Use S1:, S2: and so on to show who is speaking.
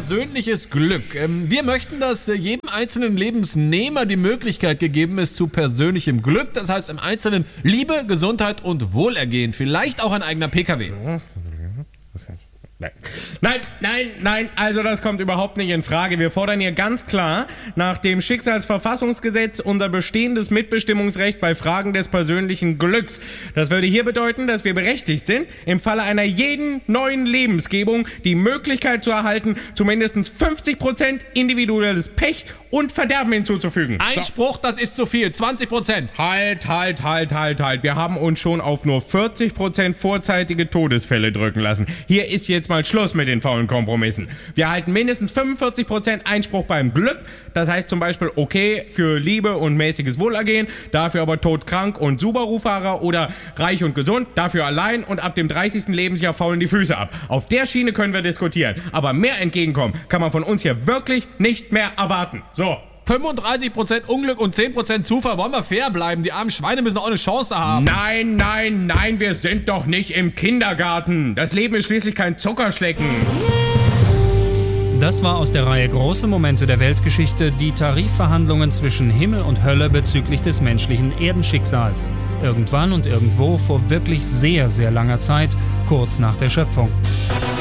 S1: persönliches Glück. Wir möchten, dass jedem einzelnen Lebensnehmer die Möglichkeit gegeben ist zu persönlichem Glück. Das heißt im Einzelnen Liebe, Gesundheit und Wohlergehen. Vielleicht auch ein eigener PKW.
S2: Nein, also das kommt überhaupt nicht in Frage. Wir fordern hier ganz klar nach dem Schicksalsverfassungsgesetz unser bestehendes Mitbestimmungsrecht bei Fragen des persönlichen Glücks. Das würde hier bedeuten, dass wir berechtigt sind, im Falle einer jeden neuen Lebensgebung die Möglichkeit zu erhalten, zu mindestens 50% individuelles Pech und Verderben hinzuzufügen.
S1: Einspruch, das ist zu viel. 20%.
S2: Halt. Wir haben uns schon auf nur 40% vorzeitige Todesfälle drücken lassen. Hier ist jetzt mal Schluss mit den faulen Kompromissen. Wir erhalten mindestens 45% Einspruch beim Glück. Das heißt zum Beispiel okay für Liebe und mäßiges Wohlergehen, dafür aber todkrank und Subaru-Fahrer oder reich und gesund, dafür allein und ab dem 30. Lebensjahr faulen die Füße ab. Auf der Schiene können wir diskutieren. Aber mehr Entgegenkommen kann man von uns hier wirklich nicht mehr erwarten. So.
S1: 35% Unglück und 10% Zufall. Wollen wir fair bleiben? Die armen Schweine müssen auch eine Chance haben.
S2: Nein, wir sind doch nicht im Kindergarten. Das Leben ist schließlich kein Zuckerschlecken.
S3: Das war aus der Reihe Große Momente der Weltgeschichte die Tarifverhandlungen zwischen Himmel und Hölle bezüglich des menschlichen Erdenschicksals. Irgendwann und irgendwo vor wirklich sehr, sehr langer Zeit, kurz nach der Schöpfung.